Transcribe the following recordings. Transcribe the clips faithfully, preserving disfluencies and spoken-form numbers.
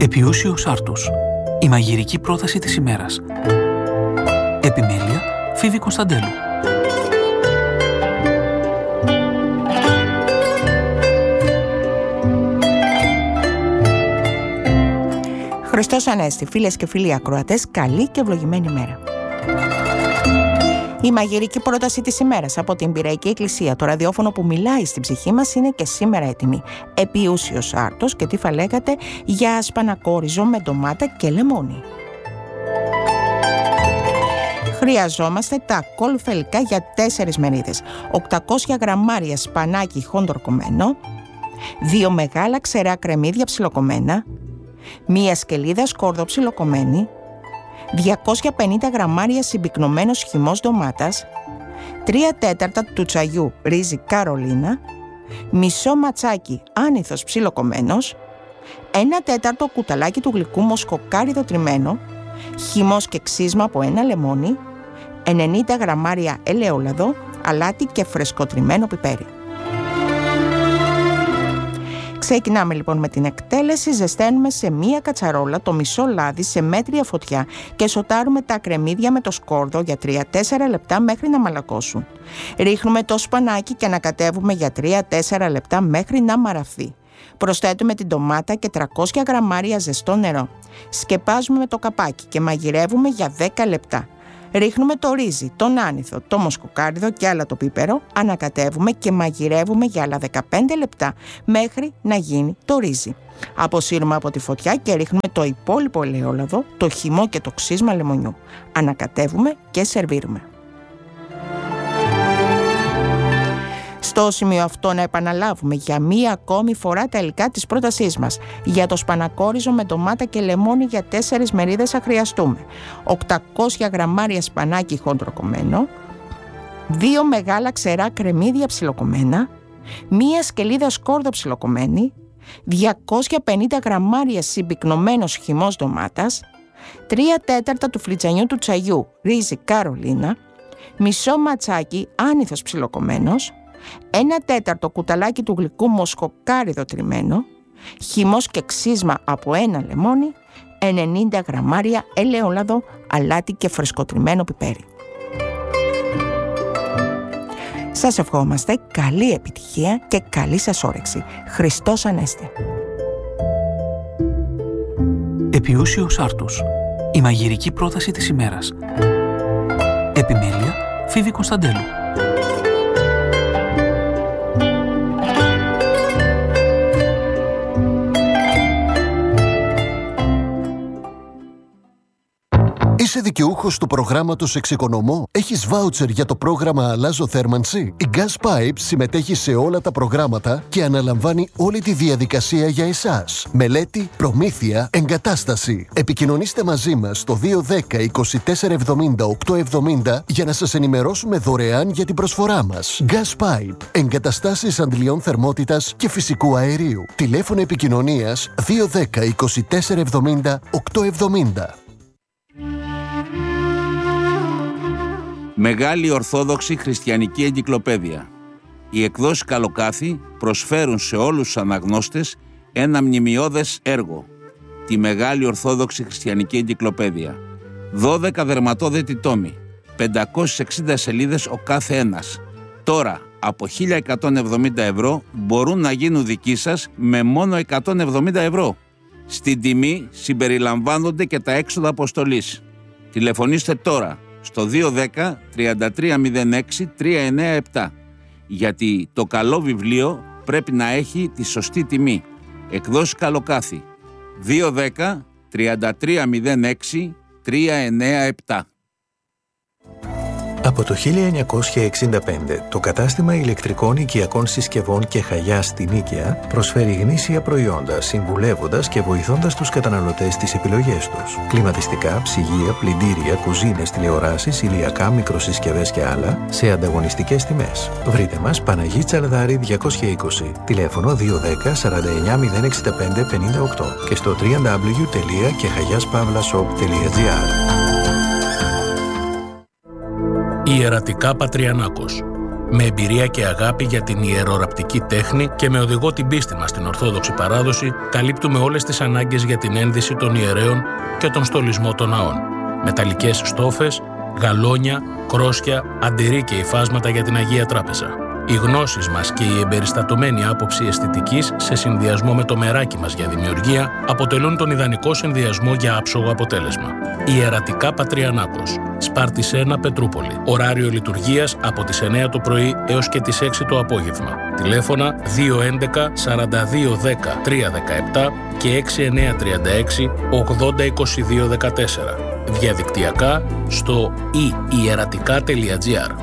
Επιούσιος Άρτους. Η μαγειρική πρόταση της ημέρας. Επιμέλεια Φίβη Κωνσταντέλου. Χριστός Ανέστη, φίλες και φίλοι ακροατές, καλή και ευλογημένη μέρα. Η μαγειρική πρόταση της ημέρας από την Πειραϊκή Εκκλησία, το ραδιόφωνο που μιλάει στην ψυχή μας, είναι και σήμερα έτοιμη. Επιούσιος Άρτος και τι θα λέγατε για σπανακόριζο με ντομάτα και λεμόνι. Χρειαζόμαστε τα ακόλουθα υλικά για τέσσερις μερίδες: οκτακόσια γραμμάρια σπανάκι χόντρο κομμένο, δύο μεγάλα ξερά κρεμμύδια ψιλοκομμένα, μία σκελίδα σκόρδο ψιλοκομμένη, διακόσια πενήντα γραμμάρια συμπυκνωμένος χυμός ντομάτας, τρία τέταρτα του τσαγιού ρύζι Καρολίνα, μισό ματσάκι άνηθος ψιλοκομμένος, ένα τέταρτο κουταλάκι του γλυκού μοσκοκάριδο τριμμένο, χυμός και ξύσμα από ένα λεμόνι, ενενήντα γραμμάρια ελαιόλαδο, αλάτι και φρεσκοτριμμένο πιπέρι. Ξεκινάμε λοιπόν με την εκτέλεση. Ζεσταίνουμε σε μία κατσαρόλα το μισό λάδι σε μέτρια φωτιά και σοτάρουμε τα κρεμμύδια με το σκόρδο για τρία με τέσσερα λεπτά μέχρι να μαλακώσουν. Ρίχνουμε το σπανάκι και ανακατεύουμε για τρία με τέσσερα λεπτά μέχρι να μαραθεί. Προσθέτουμε την ντομάτα και τριακόσια γραμμάρια ζεστό νερό. Σκεπάζουμε με το καπάκι και μαγειρεύουμε για δέκα λεπτά. Ρίχνουμε το ρύζι, τον άνηθο, το μοσκοκάριδο και άλλα το πίπερο, ανακατεύουμε και μαγειρεύουμε για άλλα δεκαπέντε λεπτά μέχρι να γίνει το ρύζι. Αποσύρουμε από τη φωτιά και ρίχνουμε το υπόλοιπο ελαιόλαδο, το χυμό και το ξύσμα λεμονιού. Ανακατεύουμε και σερβίρουμε. Στο σημείο αυτό να επαναλάβουμε για μία ακόμη φορά τα υλικά της πρότασής μας. Για το σπανακόριζο με ντομάτα και λεμόνι για τέσσερις μερίδες θα χρειαστούμε οκτακόσια γραμμάρια σπανάκι χόντρο κομμένο, δύο μεγάλα ξερά κρεμμύδια ψιλοκομμένα, μία σκελίδα σκόρδο ψιλοκομμένη, διακόσια πενήντα γραμμάρια συμπυκνωμένος χυμός ντομάτας, τρία τέταρτα του φλιτζανιού του τσαγιού ρύζι Καρολίνα, μισό ματσάκι άνηθος ψιλοκομμένος, ένα τέταρτο κουταλάκι του γλυκού μοσκοκάριδο τριμμένο, χυμός και ξύσμα από ένα λεμόνι, ενενήντα γραμμάρια ελαιόλαδο, αλάτι και φρεσκοτριμμένο πιπέρι. Σας ευχόμαστε καλή επιτυχία και καλή σας όρεξη. Χριστός Ανέστη. Επιούσιος Άρτους. Η μαγειρική πρόταση της ημέρας. Επιμέλεια Φίβη Κωνσταντέλου. Είσαι δικαιούχος του προγράμματος Εξοικονομώ? Έχεις βάουτσερ για το πρόγραμμα Αλλάζω Θέρμανση? Η Gas Pipes συμμετέχει σε όλα τα προγράμματα και αναλαμβάνει όλη τη διαδικασία για εσάς. Μελέτη, προμήθεια, εγκατάσταση. Επικοινωνήστε μαζί μας στο δύο ένα μηδέν είκοσι τέσσερα εβδομήντα οκτώ εβδομήντα για να σας ενημερώσουμε δωρεάν για την προσφορά μας. Gas Pipe. Εγκαταστάσεις αντλιών θερμότητας και φυσικού αερίου. Τηλέφωνο επικοινωνίας δύο ένα μηδέν είκοσι τέσσερα εβδομήντα οκτώ εβδομήντα. Μεγάλη Ορθόδοξη Χριστιανική Εγκυκλοπαίδεια. Οι εκδόσεις Καλοκάθι προσφέρουν σε όλους τους αναγνώστες ένα μνημειώδες έργο, τη Μεγάλη Ορθόδοξη Χριστιανική Εγκυκλοπαίδεια. δώδεκα δερματόδετοι τόμοι, πεντακόσιες εξήντα σελίδες ο κάθε ένας. Τώρα, από χίλια εκατόν εβδομήντα ευρώ μπορούν να γίνουν δική σας με μόνο εκατόν εβδομήντα ευρώ. Στην τιμή συμπεριλαμβάνονται και τα έξοδα αποστολής. Τηλεφωνήστε τώρα στο δύο ένα μηδέν τρία τρία μηδέν έξι τρία εννιά επτά, γιατί το καλό βιβλίο πρέπει να έχει τη σωστή τιμή. Εκδόσεις Καλοκάθι δύο ένα μηδέν τρία τρία μηδέν έξι τρία εννιά επτά. Από το χίλια εννιακόσια εξήντα πέντε, το κατάστημα ηλεκτρικών οικιακών συσκευών και Χαγιά στην Νίκαια προσφέρει γνήσια προϊόντα, συμβουλεύοντας και βοηθώντας τους καταναλωτές στις επιλογές τους. Κλιματιστικά, ψυγεία, πλυντήρια, κουζίνες, τηλεοράσεις, ηλιακά, μικροσυσκευές και άλλα σε ανταγωνιστικές τιμές. Βρείτε μας Παναγί Τσαλδάρη διακόσια είκοσι, τηλέφωνο δύο ένα μηδέν σαράντα εννιά μηδέν εξήντα πέντε πενήντα οκτώ και στο double-u double-u double-u τελεία κεχαγιάspavlashop τελεία gr. Ιερατικά Πατριανάκος. Με εμπειρία και αγάπη για την ιεροραπτική τέχνη και με οδηγό την πίστη μας στην Ορθόδοξη παράδοση, καλύπτουμε όλες τις ανάγκες για την ένδυση των ιερέων και τον στολισμό των ναών. Μεταλλικές στόφες, γαλόνια, κρόσια, αντιρρή και υφάσματα για την Αγία Τράπεζα. Οι γνώσεις μας και η εμπεριστατωμένη άποψη αισθητικής σε συνδυασμό με το μεράκι μας για δημιουργία αποτελούν τον ιδανικό συνδυασμό για άψογο αποτέλεσμα. Ιερατικά Πατριανάκος, Σπάρτης ένα, Πετρούπολη. Ωράριο λειτουργίας από τις εννιά το πρωί έως και τις έξι το απόγευμα. Τηλέφωνα δύο έντεκα σαράντα δύο δέκα τρία δεκαεπτά και έξι εννιά τρία έξι ογδόντα είκοσι δύο δεκατέσσερα. Διαδικτυακά στο i ιερατικά τελεία gr.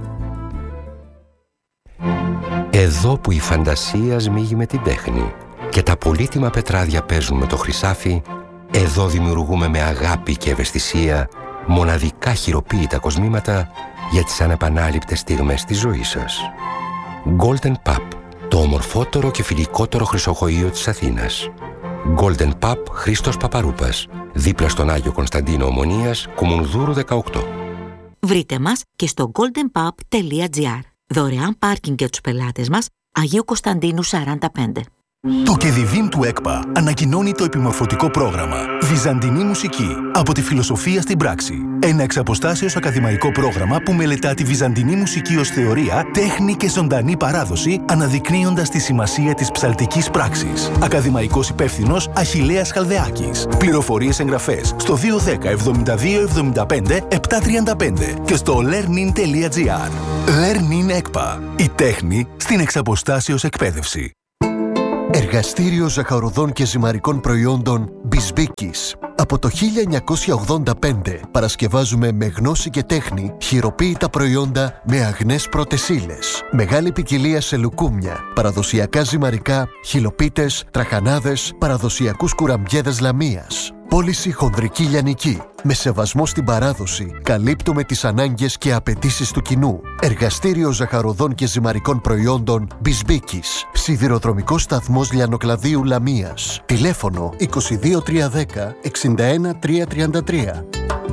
Εδώ που η φαντασία σμίγει με την τέχνη και τα πολύτιμα πετράδια παίζουν με το χρυσάφι, εδώ δημιουργούμε με αγάπη και ευαισθησία μοναδικά χειροποίητα κοσμήματα για τις ανεπανάληπτες στιγμές της ζωής σας. Golden Pub, το ομορφότερο και φιλικότερο χρυσοχοείο της Αθήνας. Golden Pub Χρήστος Παπαρούπας, δίπλα στον Άγιο Κωνσταντίνο Ομονίας, Κουμουνδούρου δεκαοκτώ. Βρείτε μας και στο golden pub τελεία gr. Δωρεάν πάρκινγκ για τους πελάτες μας, Αγίου Κωνσταντίνου σαράντα πέντε. Το Κεδιδίμ του ΕΚΠΑ ανακοινώνει το επιμορφωτικό πρόγραμμα Βυζαντινή Μουσική από τη φιλοσοφία στην πράξη. Ένα εξαποστάσεως ακαδημαϊκό πρόγραμμα που μελετά τη βυζαντινή μουσική ως θεωρία, τέχνη και ζωντανή παράδοση, αναδεικνύοντας τη σημασία της ψαλτικής πράξης. Ακαδημαϊκός υπεύθυνος Αχιλλέας Χαλδεάκης. Πληροφορίες εγγραφές στο δύο ένα μηδέν εβδομήντα δύο εβδομήντα πέντε επτακόσια τριάντα πέντε και στο learnin τελεία gr. Learnin ΕΚΠΑ. Η τέχνη στην εξαποστάσεως εκπαίδευση. Εργαστήριο ζαχαροδών και ζυμαρικών προϊόντων Μπισμπίκης. Από το χίλια εννιακόσια ογδόντα πέντε παρασκευάζουμε με γνώση και τέχνη χειροποίητα προϊόντα με αγνές πρώτες ύλες. Μεγάλη ποικιλία σε λουκούμια, παραδοσιακά ζυμαρικά, χυλοπίτες, τραχανάδες, παραδοσιακούς κουραμπιέδες λαμίας. Πώληση χονδρική λιανική. Με σεβασμό στην παράδοση, καλύπτουμε τις ανάγκες και απαιτήσεις του κοινού. Εργαστήριο ζαχαροδών και ζυμαρικών προϊόντων Μπισμπίκης. Σιδηροδρομικός σταθμός Λιανοκλαδίου Λαμίας. Τηλέφωνο είκοσι δύο τριακόσια δέκα εξήντα ένα τριακόσια τριάντα τρία.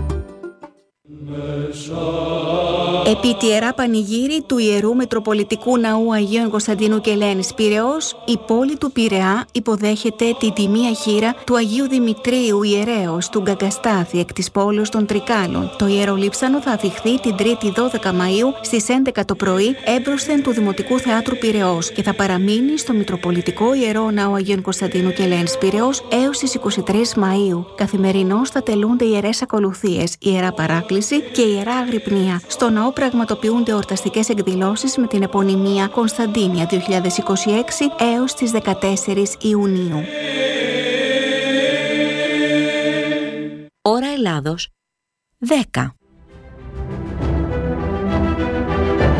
Επί τη Ιερά Πανηγύρη του Ιερού Μητροπολιτικού Ναού Αγίων Κωνσταντίνου και Ελένης Πειραιώς, η πόλη του Πειραιά υποδέχεται την τιμία χείρα του Αγίου Δημητρίου Ιερέως του Γκαγκαστάθη εκ της πόλεως των Τρικάλων. Το ιερολείψανο θα αφιχθεί την Τρίτη δώδεκα Μαΐου στις έντεκα το πρωί έμπροσθεν του Δημοτικού Θεάτρου Πειραιώς και θα παραμείνει στο Μητροπολιτικό Ιερό Ναό Αγίων Κωνσταντίνου και Ελένης Πειραιώς έως τις είκοσι τρεις Μαΐου. Καθημερινώς θα τελούνται ιερές ακολουθίες, ιερά παράκληση και ιερά αγρυπνία. Στο ναό πραγματοποιούνται εορταστικές εκδηλώσεις με την επωνυμία Κωνσταντίνια δύο χιλιάδες είκοσι έξι έως τις δεκατέσσερις Ιουνίου. Ώρα Ελλάδος δέκα.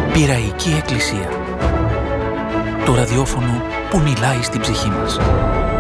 Πειραϊκή Εκκλησία. Το ραδιόφωνο που μιλάει στην ψυχή μας.